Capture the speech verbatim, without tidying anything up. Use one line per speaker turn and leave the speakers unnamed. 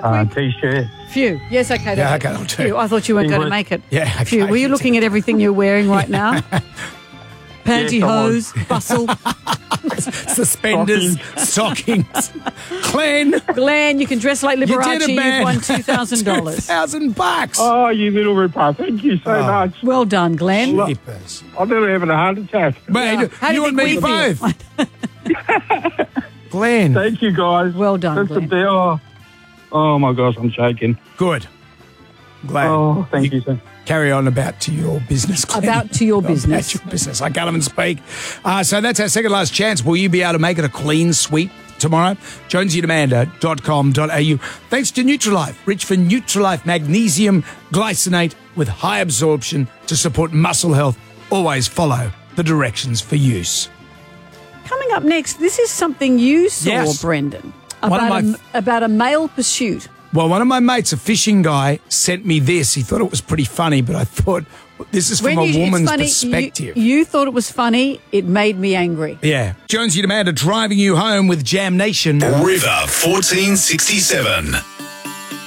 uh,
quick?
T-shirt.
Phew. Yes, okay.
Yeah,
that's
okay,
it.
I'll do.
Phew. I thought you weren't going to
English.
make it.
Yeah, okay.
Phew. Were you looking at everything you're wearing right now? Pantyhose, bustle.
Suspenders, stockings. Glenn,
Glenn, you can dress like
you
Liberace.
did a
You've
bad
won two thousand dollars.
two thousand bucks.
Oh, you little ripper. Thank you so
Oh.
much.
Well done, Glenn.
Jeepers.
I'm nearly having a heart attack.
Mate,
How do
you
you
and
think
me
we
both.
feel?
Glenn.
Thank you, guys.
Well done,
That's the
Glenn.
best. Oh, oh, my gosh, I'm shaking.
Good. Glad.
Oh, thank you, sir.
Carry on about to your business. Glenn.
About to your business.
About your business. I can't even speak. Uh, so that's our second last chance. Will you be able to make it a clean sweep tomorrow? jonesy demander dot com dot a u. Thanks to Nutrilife, rich for Nutrilife magnesium glycinate with high absorption to support muscle health. Always follow the directions for use.
Coming up next, this is something you saw,
Yes.
Brendan,
One of
about,
my
a, about a male pursuit.
Well, one of my mates, a fishing guy, sent me this. He thought it was pretty funny, but I thought this is from
When
a
you- it's
woman's
funny,
perspective.
You, you thought it was funny. It made me angry.
Yeah. Jonesy Demander driving you home with Jam Nation.
River fourteen sixty-seven.